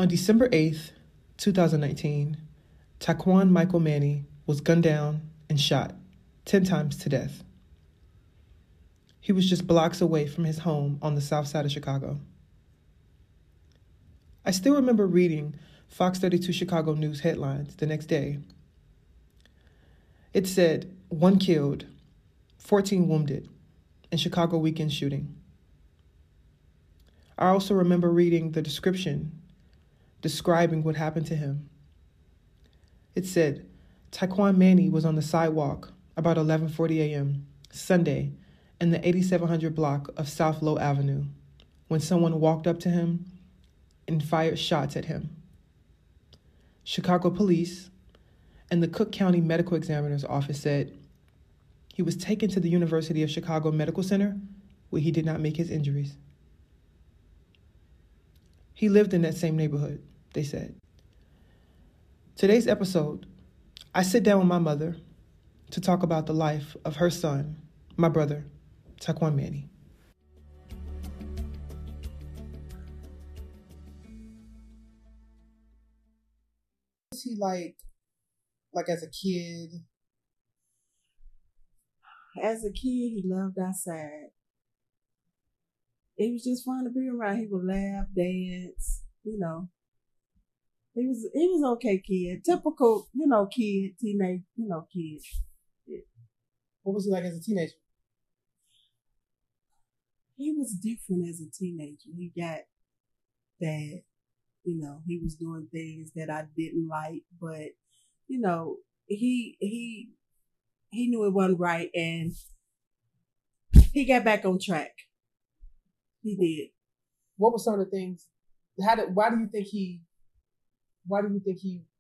On December 8th, 2019, Taquan Michael Manny was gunned down and shot 10 times to death. He was just blocks away from his home on the south side of Chicago. I still remember reading Fox 32 Chicago News headlines the next day. It said, 1 killed, 14 wounded in Chicago weekend shooting. I also remember reading the description describing what happened to him. It said, Taquan Manny was on the sidewalk about 11:40 a.m. Sunday in the 8700 block of South Low Avenue when someone walked up to him and fired shots at him. Chicago police and the Cook County Medical Examiner's Office said he was taken to the University of Chicago Medical Center where he did not make his injuries. He lived in that same neighborhood, they said. Today's episode, I sit down with my mother to talk about the life of her son, my brother, Taquan Manny. What was he like as a kid? As a kid, he loved outside. It was just fun to be around. He would laugh, dance, you know. He was okay kid. Typical, kid, teenage, kid. Yeah. What was he like as a teenager? He was different as a teenager. He got that, he was doing things that I didn't like, but, he knew it wasn't right and he got back on track. He did. What were some of the things? Why do you think he